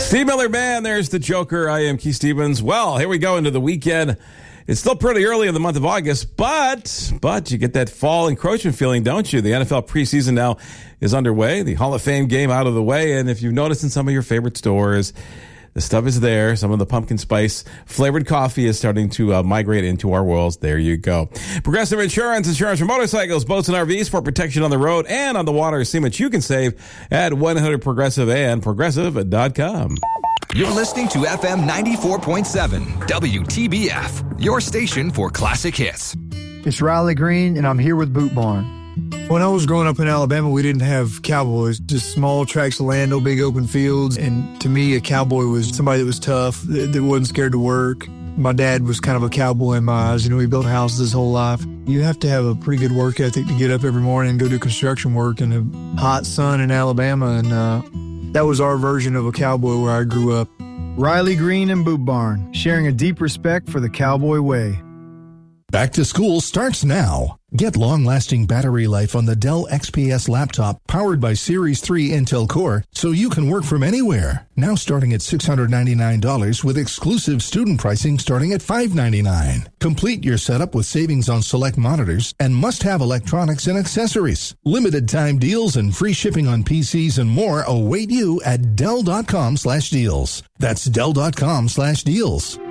Steve Miller Band, there's the Joker. I am Keith Stevens. Well, here we go into the weekend. It's still pretty early in the month of August, but you get that fall encroachment feeling, don't you? The NFL preseason now is underway. The Hall of Fame game out of the way. And if you've noticed in some of your favorite stores, the stuff is there. Some of the pumpkin spice flavored coffee is starting to migrate into our worlds. There you go. Progressive Insurance for motorcycles, boats, and RVs for protection on the road and on the water. See what you can save at 100Progressive and Progressive.com. You're listening to FM 94.7 WTBF, your station for classic hits. It's Riley Green, and I'm here with Boot Barn. When I was growing up in Alabama, we didn't have cowboys, just small tracts of land, no big open fields. And to me, a cowboy was somebody that was tough, that wasn't scared to work. My dad was kind of a cowboy in my eyes. You know, he built houses his whole life. You have to have a pretty good work ethic to get up every morning and go do construction work in the hot sun in Alabama. And that was our version of a cowboy where I grew up. Riley Green and Boot Barn, sharing a deep respect for the cowboy way. Back to school starts now. Get long-lasting battery life on the Dell XPS laptop powered by Series 3 Intel Core so you can work from anywhere. Now starting at $699 with exclusive student pricing starting at $599. Complete your setup with savings on select monitors and must-have electronics and accessories. Limited time deals and free shipping on PCs and more await you at Dell.com/deals. That's Dell.com/deals.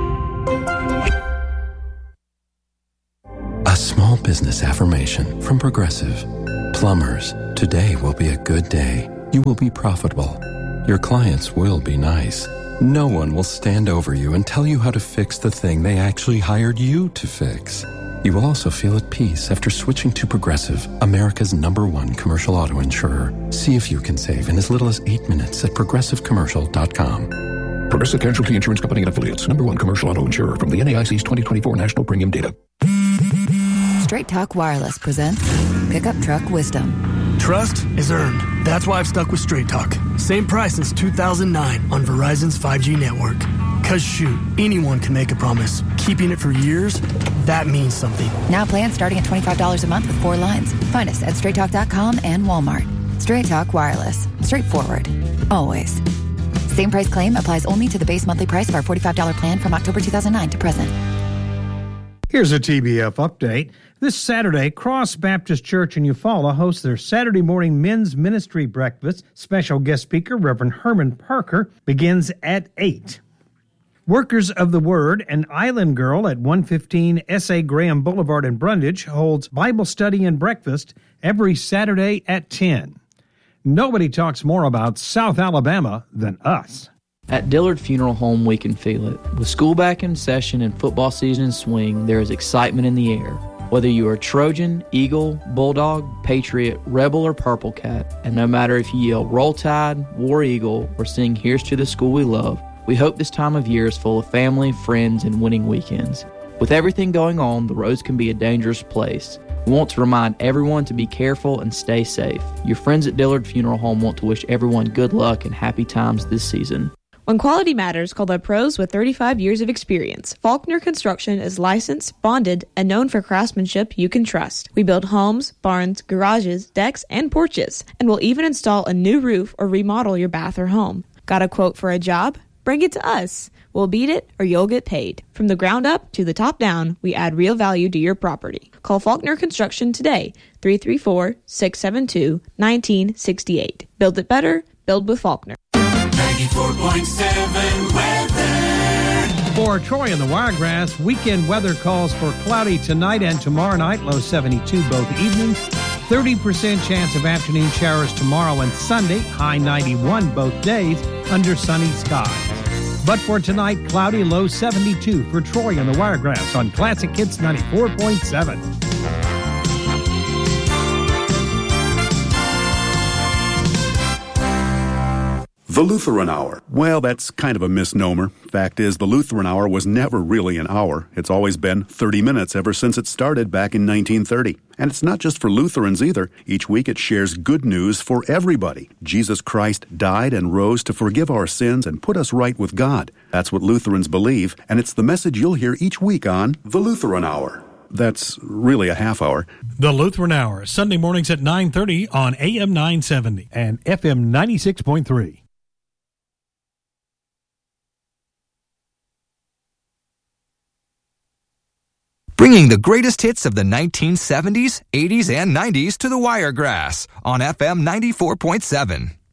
A small business affirmation from Progressive. Plumbers, today will be a good day. You will be profitable. Your clients will be nice. No one will stand over you and tell you how to fix the thing they actually hired you to fix. You will also feel at peace after switching to Progressive, America's #1 commercial auto insurer. See if you can save in as little as 8 minutes at progressivecommercial.com. Progressive Casualty Insurance Company and Affiliates, #1 commercial auto insurer from the NAIC's 2024 National Premium Data. Straight Talk Wireless presents Pickup Truck Wisdom. Trust is earned. That's why I've stuck with Straight Talk. Same price since 2009 on Verizon's 5G network. Cause shoot, anyone can make a promise. Keeping it for years, that means something. Now plans starting at $25 a month with 4 lines. Find us at straighttalk.com and Walmart. Straight Talk Wireless. Straightforward. Always. Same price claim applies only to the base monthly price of our $45 plan from October 2009 to present. Here's a TBF update. This Saturday, Cross Baptist Church in Eufaula hosts their Saturday morning men's ministry breakfast. Special guest speaker, Reverend Herman Parker, begins at 8. Workers of the Word, an Island Girl at 115 S.A. Graham Boulevard in Brundage, holds Bible study and breakfast every Saturday at 10. Nobody talks more about South Alabama than us. At Dillard Funeral Home, we can feel it. With school back in session and football season in swing, there is excitement in the air. Whether you are Trojan, Eagle, Bulldog, Patriot, Rebel, or Purple Cat, and no matter if you yell Roll Tide, War Eagle, or sing Here's to the School We Love, we hope this time of year is full of family, friends, and winning weekends. With everything going on, the roads can be a dangerous place. We want to remind everyone to be careful and stay safe. Your friends at Dillard Funeral Home want to wish everyone good luck and happy times this season. When quality matters, call the pros with 35 years of experience. Faulkner Construction is licensed, bonded, and known for craftsmanship you can trust. We build homes, barns, garages, decks, and porches, and we'll even install a new roof or remodel your bath or home. Got a quote for a job? Bring it to us. We'll beat it or you'll get paid. From the ground up to the top down, we add real value to your property. Call Faulkner Construction today, 334-672-1968. Build it better, build with Faulkner. 94.7 weather. For Troy and the Wiregrass, weekend weather calls for cloudy tonight and tomorrow night, low 72 both evenings. 30% chance of afternoon showers tomorrow and Sunday, high 91 both days under sunny skies. But for tonight, cloudy, low 72 for Troy and the Wiregrass on Classic Hits 94.7. The Lutheran Hour. Well, that's kind of a misnomer. Fact is, the Lutheran Hour was never really an hour. It's always been 30 minutes ever since it started back in 1930. And it's not just for Lutherans either. Each week it shares good news for everybody. Jesus Christ died and rose to forgive our sins and put us right with God. That's what Lutherans believe, and it's the message you'll hear each week on The Lutheran Hour. That's really a half hour. The Lutheran Hour, Sunday mornings at 9:30 on AM 970 and FM 96.3. bringing the greatest hits of the 1970s, 80s, and 90s to the Wiregrass on FM 94.7.